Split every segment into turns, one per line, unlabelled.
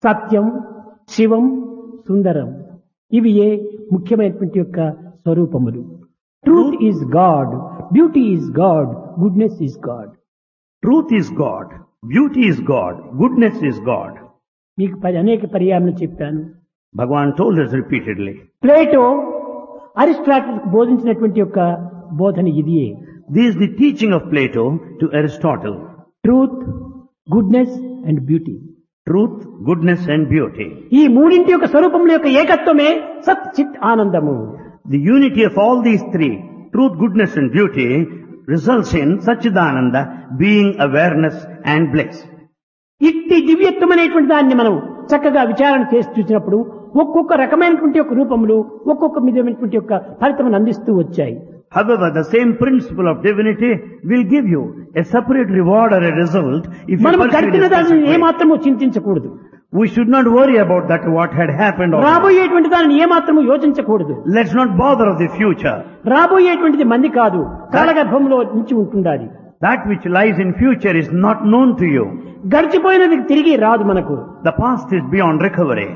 సత్యం, శివం, సుందరం ఇవి ముఖ్యమైనటువంటి యొక్క స్వరూపములు. Truth is God, beauty is God, goodness is God.
Truth is God, beauty is God, goodness is God.
మీకు అనేక పర్యాయాలు చెప్పాను.
Bhagavan told us repeatedly.
Plato Aristotle బోధించినటువంటి యొక్క బోధన ఇదియే.
This is the teaching of Plato to Aristotle.
Truth, goodness and beauty.
Truth, goodness and beauty.
ఈ మూడింటి యొక్క స్వరూపముల యొక్క ఏకత్వమే సత్ చిత్ ఆనందము.
The unity of all these three, truth, goodness and beauty, results in Satchidananda being awareness and bliss.
ఇట్టి దివ్యత్వం అనేటువంటి దాన్ని మనం చక్కగా విచారణ చేసి చూసినప్పుడు ఒక్కొక్క రకమైనటువంటి యొక్క రూపములు ఒక్కొక్క విధమైనటువంటి యొక్క ఫలితమును అందిస్తూ వచ్చాయి.
However, the same principle of divinity will give you a separate reward or a result if you
మనం
pursue
గడిచిన
it in a
దానిని
specific way.
ఏమాత్రము చింతించకూడదు.
We should not worry about that what had happened.
రాబోయేటువంటి దానిని ఏమాత్రము యోచించకూడదు.
Let's not bother of the future.
రాబోయేటువంటిది మంది కాదు, కాలగర్భంలో నుంచి ఉంటుండాలి.
That which lies in future is not known to you.
గడిచిపోయినది తిరిగి రాదు మనకు.
The past is beyond recovery.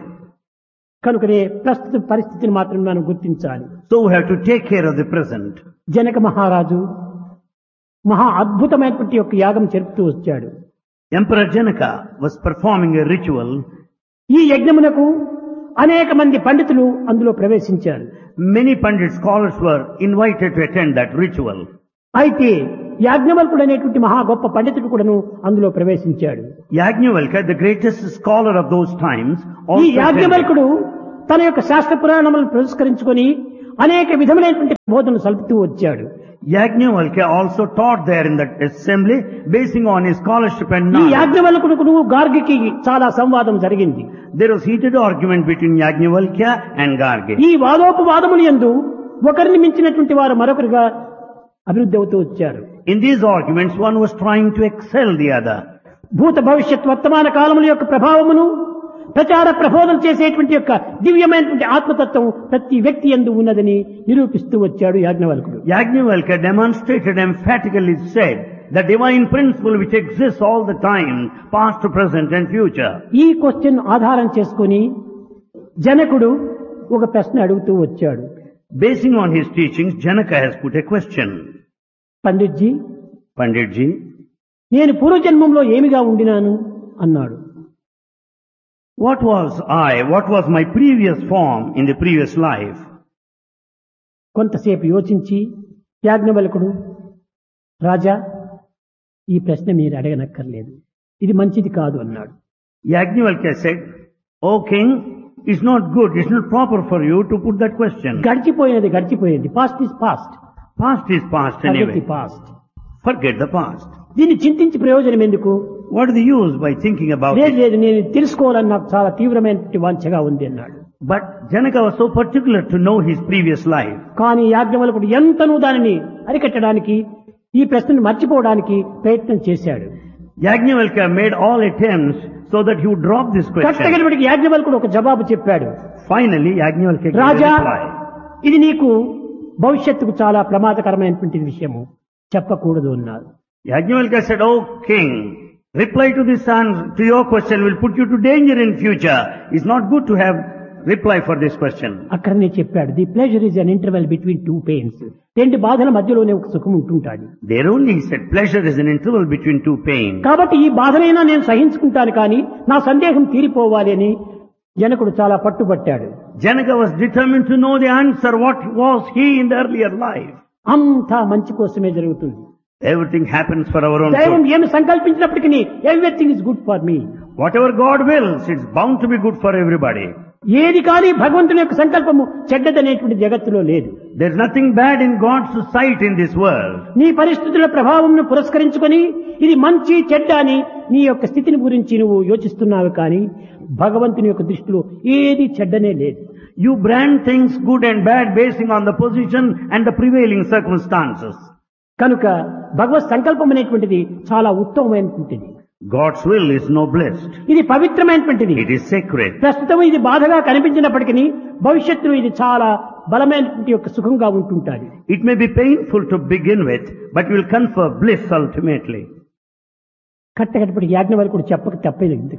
కనుకనే ప్రస్తుత పరిస్థితిని మాత్రం మనం గుర్తించాలి.
So we have to take care of the present.
Janaka మహారాజు మహా అద్భుతమైనటువంటి యొక్క యాగం జరుపుతూ వచ్చాడు.
Emperor Janaka was performing a ritual.
ఈ యజ్ఞమునకు అనేక మంది పండితులు అందులో ప్రవేశించారు.
Many Pandit scholars were invited to attend that ritual.
అయితే యాజ్ఞవల్కుడు అనేటువంటి మహా గొప్ప పండితుడు కూడాను అందులో ప్రవేశించాడు.
Yajnavalkya, the greatest scholar of those times,
ఈ
also attended.
యాజ్ఞవల్కుడు తన యొక్క శాస్త్ర పురాణములను పురస్కరించుకొని అనేక విధములైనటువంటి బోధనలు సలుపుతూ వచ్చాడు.
Yajnavalkya also taught there in that assembly, basing on his scholarship and
ఈ
knowledge.
యాజ్ఞవల్కుడు గార్గికి చాలా సంవాదం జరిగింది.
There was heated argument between Yajnavalkya and Gargi.
ఈ వాదోపవాదములు యందు ఒకరిని మించినటువంటి వారు మరొకరిగా అభివృద్ధి అవుతూ వచ్చారు.
In these arguments, one was trying to excel the other.
భూత భవిష్యత్ వర్తమాన కాలముల యొక్క ప్రభావమును ప్రచార ప్రబోధన చేసేటువంటి యొక్క దివ్యమైనటువంటి ఆత్మతత్వం ప్రతి వ్యక్తి యందు ఉన్నదని నిరూపిస్తూ వచ్చాడు యాజ్ఞవల్కుడు.
Yajnavalkya demonstrated emphatically said the divine principle which exists all the time, past, present and future.
ఈ క్వశ్చన్ ఆధారం చేసుకొని జనకుడు ఒక ప్రశ్న అడుగుతూ వచ్చాడు.
Basing on his teachings, Janaka has put a question.
Panditji,
Panditji,
నేను పూర్వజన్మంలో ఏమిగా ఉండినాను అన్నాడు.
what was my previous form in the previous life?
కొంతసేపు యోచించి యాజ్ఞవల్కుడు, రాజా ఈ ప్రశ్న మీరు అడగనక్కర్లేదు, ఇది మంచిది కాదు అన్నాడు.
Yajnavalkya said, O king, it's not good, it's not proper for you to put that question.
గడిచిపోయినది, past is past.
Past is past anyway.
Past.
Forget the past.
దీన్ని చింతించి ప్రయోజనం ఎందుకు?
What is the use by thinking about
లేదు
it?
లేదు, నేను తెలుసుకోవాలని నాకు చాలా తీవ్రమైనటువంటి వాంఛగా ఉంది అన్నాడు.
But Janaka was so particular to know his previous life.
కానీ యాజ్ఞవల్కుడు ఎంతనూ దానిని అరికట్టడానికి, ఈ ప్రశ్నను మర్చిపోవడానికి ప్రయత్నం చేశాడు.
Yajnavalkya made all attempts so that he would drop this question.
కట్టగలిపటికి యాజ్ఞవల్కుడు ఒక జవాబు చెప్పాడు.
Finally, Yajnavalkya gave a
Raja,
reply.
ఇది నీకు భవిష్యత్తుకు చాలా ప్రమాదకరమైనటువంటి విషయము, చెప్పకూడదు అన్నారు.
Yajnavalkya said, O king, reply to this answer, to your question will put you to danger in future. It's not good to have reply for this question.
అక్కడనే చెప్పాడు, the pleasure is an interval between two pains. రెండు బాధల మధ్యలోనే ఒక సుఖం ఉంటుంటాడు.
There only he said pleasure is an interval between two pains.
కాబట్టి ఈ బాధనైనా నేను సహించుకుంటాను, కానీ నా సందేహం తీరిపోవాలి అని జనకుడు చాలా పట్టుబట్టాడు.
Janaka was determined to know the answer, what was he in the earlier life.
అంతా మంచి కోసమే జరుగుతుంది.
Everything happens for our own
దైవం
good.
ఏమి సంకల్పించినప్పటికీ everything is good for me.
Whatever God wills, it's bound to be good for everybody.
ఏది కానీ భగవంతుని యొక్క సంకల్పము చెడ్డదనేటువంటి జగత్తులో లేదు.
There's nothing bad in God's sight in this world.
నీ పరిస్థితుల ప్రభావంను పురస్కరించుకొని ఇది మంచి చెడ్డ అని నీ యొక్క స్థితిని గురించి నువ్వు యోచిస్తున్నావు, కానీ భగవంతుని యొక్క దృష్టిలో ఏది చెడ్డనే లేదు.
You brand things good and bad basing on the position and the prevailing circumstances.
కనుక భగవత్ సంకల్పం అనేటువంటిది చాలా ఉత్తమమైనటువంటిది.
God's will is noblest.
ఇది పవిత్రమైనటువంటిది.
It is sacred.
ప్రస్తుతం ఇది బాధగా కనిపించినప్పటికీ భవిష్యత్తులో ఇది చాలా బలమైనటువంటి యొక్క సుఖంగా ఉంటుంటాది.
It may be painful to begin with, but will confer bliss ultimately.
కట్టకట్టపటి యాజ్ఞవల్కుడు చెప్పక తప్పేది కాదు.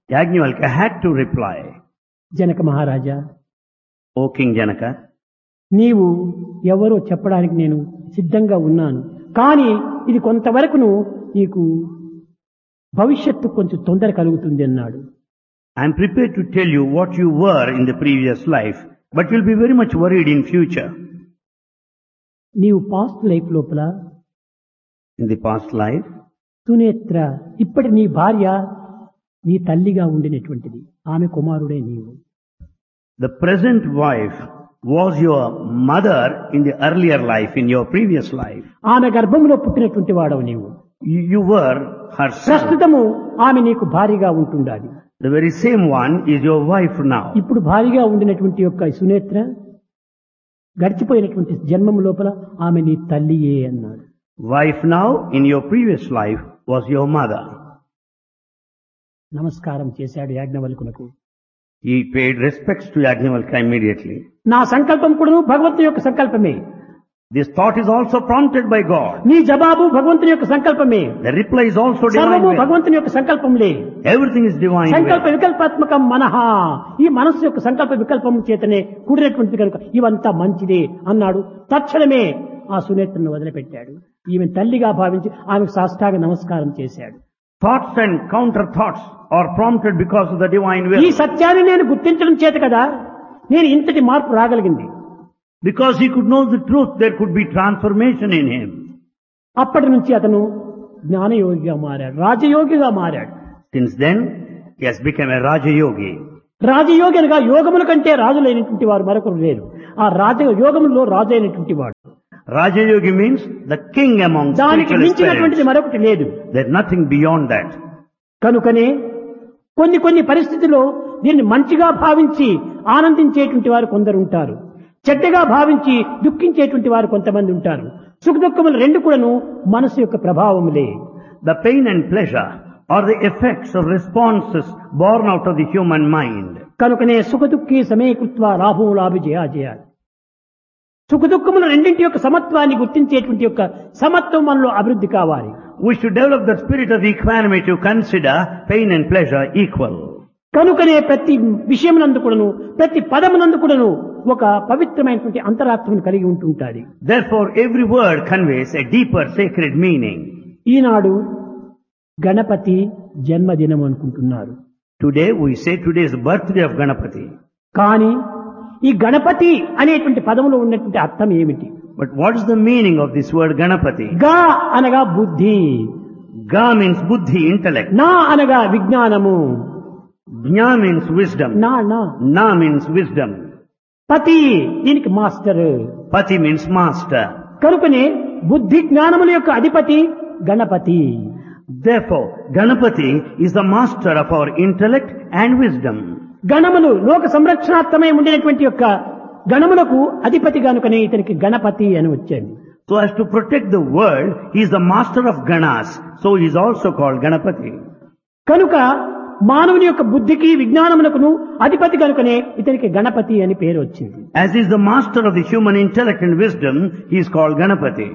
Yajnavalkya had to reply,
Janaka Maharaja,
O King Janaka,
నీవు ఎవరో చెప్పడానికి నేను సిద్ధంగా ఉన్నాను. కానీ ఇది కొంతవరకును నీకు భవిష్యత్తు కొంచెం తొందర కలుగుతుంది అన్నాడు.
I am prepared to tell you what you were in the previous life, but you'll be very much worried in future.
నీవు పాస్ట్ లైఫ్ లోపల
In the past life,
Sunetra ఇప్పటి నీ భార్య నీ తల్లిగా ఉండినటువంటిది, ఆమె కుమారుడే నీవు.
the present wife was your mother in the earlier life, in your previous life.
ఆమె గర్భంలో పుట్టినటువంటి వాడవు నీవు.
You were her son.
ప్రస్తుతము ఆమె నీకు భార్యగా ఉంటుండాలి.
The very same one is your wife now.
ఇప్పుడు భార్యగా ఉండినటువంటి యొక్క సునేత్ర గడిచిపోయినటువంటి జన్మం లోపల ఆమె నీ తల్లియే అన్నాడు.
Wife now in your previous life was your mother.
నమస్కారం చేశాడు యాజ్ఞవల్కునకు.
He paid respects to Yajnavalkya immediately.
నా సంకల్పం కూడాను భగవంతుని యొక్క సంకల్పమే.
This thought is also prompted by God.
నీ జవాబు భగవంతుని యొక్క సంకల్పమే.
The reply is also divine
సర్వము
will.
భగవంతుని యొక్క సంకల్పంలే.
Everything is divine
సంకల్ప
will.
వికల్పాత్మకం మనః, ఈ మనస్సు యొక్క సంకల్ప వికల్పం చేతనే కూడినటువంటిది కనుక ఇవంతా మంచిదే అన్నాడు. తక్షణమే ఆ సునేత్రను వదిలిపెట్టాడు. ఈమె తల్లిగా భావించి ఆమెకు సాష్టాంగ నమస్కారం చేశాడు.
Thoughts and counter thoughts are prompted because of the divine
ఈ
will.
సత్యాన్ని నేను గుర్తించడం చేత కదా నేను ఇంతటి మార్పు రాగలిగింది.
Because he could know the truth, there could be transformation in him.
అప్పటి నుంచి అతను జ్ఞానయోగిగా మారాడు, రాజయోగిగా మారాడు.
Since then, he has become a Raja Yogi.
రాజయోగి అనగా యోగముల కంటే రాజులైనటువంటి వారు మరొకరు లేరు. ఆ యోగములో రాజు అయినటువంటి వాడు.
Raja Yogi means the king among
దానికి
spiritual
మించినటువంటిది
spirits.
మరొకటి లేదు.
There's nothing beyond that.
కనుకనే కొన్ని పరిస్థితుల్లో దీన్ని మంచిగా భావించి ఆనందించేటువంటి వారు కొందరు ఉంటారు, చెడ్డగా భావించి దుఃఖించేటువంటి వారు కొంతమంది ఉంటారు. సుఖ దుఃఖములు రెండు కూడాను మనసు యొక్క ప్రభావములే.
The pain and pleasure are the effects of responses born out of the human mind.
కనుకనే సుఖ దుఃఖీ సమీకృత్వ లాభం లాభి జయా. సుఖ దుఃఖములు రెండింటి యొక్క సమత్వాన్ని గుర్తించేటువంటి యొక్క సమత్వం మనలో అభివృద్ధి కావాలి.
We should develop the spirit of equanimity to consider pain and pleasure equal.
కనుకనే ప్రతి విషయమునందు కూడాను ప్రతి పదమునందు కూడాను ఒక పవిత్రమైనటువంటి అంతరాత్మను కలిగి ఉంటుంటాది.
Therefore, every word conveys a deeper sacred meaning.
ఈనాడు గణపతి జన్మదినం అనుకుంటున్నారు.
Today, we say today is the birthday of Ganapati.
కానీ ఈ గణపతి అనేటువంటి పదములో ఉన్నటువంటి అర్థం ఏమిటి?
But what is the meaning of this word Ganapati?
గా అనగా బుద్ధి,
Ga means buddhi, intellect.
నా అనగా విజ్ఞానము,
Jna means wisdom.
నా
Na means wisdom.
పతి దీనికి మాస్టర్.
Pati means master.
కనుకనే బుద్ధి జ్ఞానముల యొక్క అధిపతి Ganapati.
Therefore, Ganapati is the master of our intellect and wisdom.
గణములు లోక సంరక్షణార్థమై ఉండినటువంటి యొక్క గణములకు అధిపతి కనుకనే ఇతనికి గణపతి అని వచ్చాడు.
So as to protect the world, he is the master of Ganas. So he is also called Ganapati.
కనుక మానవుని యొక్క బుద్ధికి విజ్ఞానమునకును అధిపతి కనుకనే ఇతనికి గణపతి అని పేరు వచ్చింది.
As he is the master of the human intellect and wisdom, he is called Ganapati.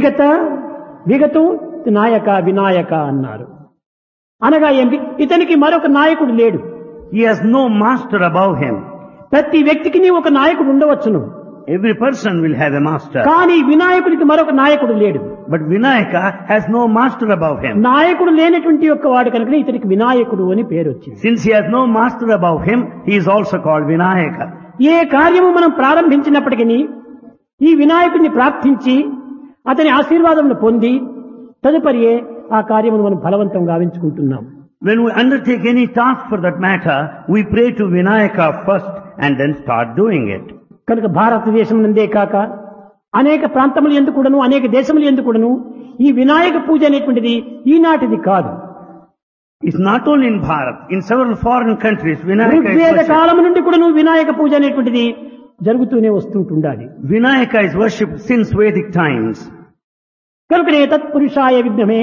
విగతం నాయక వినాయక అన్నారు. అనగా ఏంటి? ఇతనికి మరొక నాయకుడు లేడు.
He has no master above him.
ప్రతి వ్యక్తికి ఒక నాయకుడు ఉండవచ్చును,
Every person will have a master.
కానీ వినాయకుడికి మరొక నాయకుడు లేడు.
But Vinayaka has no master above him.
నాయకుడు లేనటువంటి యొక్క వాడు కనుక ఇతనికి వినాయకుడు అని పేరు వచ్చింది.
Since he has no master above him, he is also called Vinayaka.
ఏ కార్యము మనం ప్రారంభించినప్పటికీ ఈ వినాయకుడిని ప్రార్థించి అతని ఆశీర్వాదమును పొంది తదుపరి ఆ కార్యమును మనం ఫలవంతం గావించుకుంటున్నాం.
When we undertake any task for that matter, we pray to Vinayaka first and then start doing it.
కనుక భారతదేశం నందే కాక అనేక ప్రాంతములు ఎందుకుడను అనేక దేశములు ఎందుకుడను ఈ వినాయక పూజ అనేటువంటిది ఈనాటిది కాదు.
It's not only in Bharat, in several foreign countries, Vinayaka is
Rigveda
worshipped.
కాలం నుండి కూడాను వినాయక పూజ అనేటువంటిది జరుగుతూనే వస్తుంటుండాలి.
Vinayaka is worshipped since Vedic times.
కనుకనే తత్పురుషాయ విద్మహే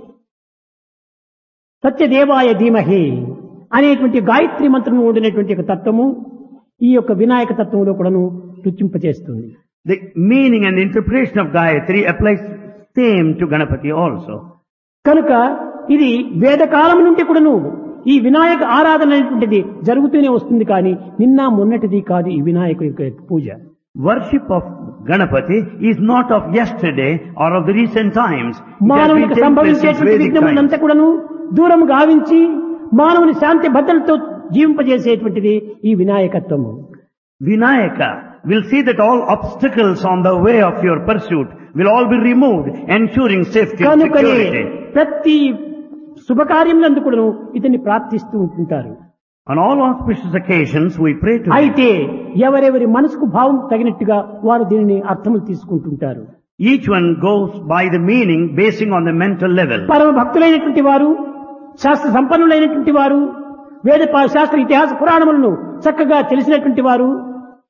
సత్యదేవాయ ధీమహి అనేటువంటి గాయత్రి మంత్రం ఉండినటువంటి ఒక తత్వము ఈ యొక్క వినాయక తత్వంలో కూడాను రుచింపచేస్తుంది.
The meaning and interpretation of Gayatri applies same to Ganapati also.
కనుక ఇది వేదకాలం నుండి కూడాను ఈ వినాయక ఆరాధన అనేటువంటిది జరుగుతూనే వస్తుంది కానీ నిన్న మొన్నటిది కాదు ఈ వినాయకుడి యొక్క పూజ.
Worship of Ganapati is not of yesterday or of the recent times. It has been
మానవునికి
taking place since
సంభవించేటువంటి
Vedic
విఘ్నములంతా
times.
కూడాను దూరం గావించి మానవుని శాంతి భద్రతతో జీవింపజేసేటువంటిది ఈ వినాయకత్వము.
Vinayaka will see that all obstacles on the way of your pursuit will all be removed, ensuring safety and
కనుకనే
security.
ప్రతి శుభకార్యములందు కూడాను ఇతన్ని ప్రార్థిస్తూ ఉంటుంటారు.
On all auspicious occasions we pray to him.
అయితే ఎవరెవరి మనసుకు భావం తగినట్టుగా వారు దీనిని అర్థములు తీసుకుంటుంటారు.
Each one goes by the meaning basing on the mental level.
పరమ భక్తులైనటువంటి వారు, శాస్త్ర సంపన్నులైనటువంటి వారు, వేద శాస్త్ర ఇతిహాస పురాణములను చక్కగా తెలిసినటువంటి వారు